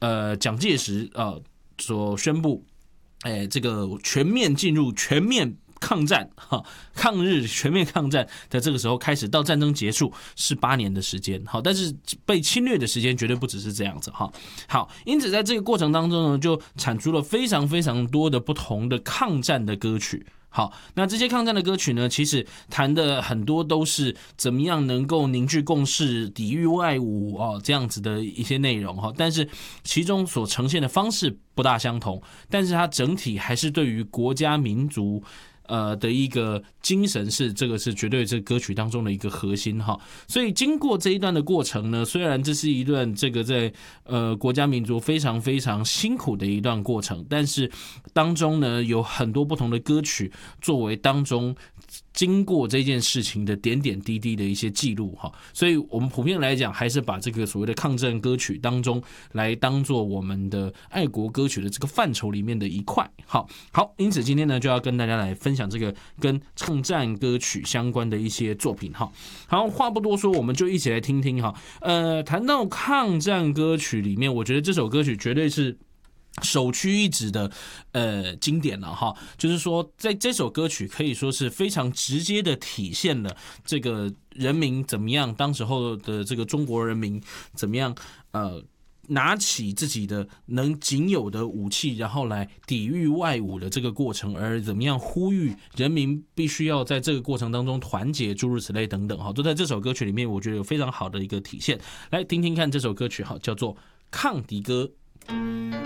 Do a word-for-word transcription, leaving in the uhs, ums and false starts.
呃蒋介石呃所宣布，哎，这个全面进入全面抗战哈，抗日全面抗战的这个时候开始到战争结束是八年的时间，好，但是被侵略的时间绝对不只是这样子哈。好，因此在这个过程当中呢，就产出了非常非常多的不同的抗战的歌曲。好，那这些抗战的歌曲呢，其实谈的很多都是怎么样能够凝聚共识、抵御外侮哦，这样子的一些内容哈。但是其中所呈现的方式不大相同，但是它整体还是对于国家民族。呃的一个精神是这个是绝对这歌曲当中的一个核心哈，所以经过这一段的过程呢，虽然这是一段这个在呃国家民族非常非常辛苦的一段过程，但是当中呢有很多不同的歌曲作为当中经过这件事情的点点滴滴的一些记录哈，所以我们普遍来讲还是把这个所谓的抗战歌曲当中来当做我们的爱国歌曲的这个范畴里面的一块。好，好，因此今天呢就要跟大家来分享这个跟抗战歌曲相关的一些作品哈。好，话不多说，我们就一起来听听哈。呃，谈到抗战歌曲里面，我觉得这首歌曲绝对是首屈一指的呃经典了哈，就是说在这首歌曲可以说是非常直接的体现了这个人民怎么样，当时候的这个中国人民怎么样呃拿起自己的能仅有的武器，然后来抵御外侮的这个过程，而怎么样呼吁人民必须要在这个过程当中团结，诸如此类等等哈，都在这首歌曲里面，我觉得有非常好的一个体现。来听听看这首歌曲哈，叫做《抗敌歌》。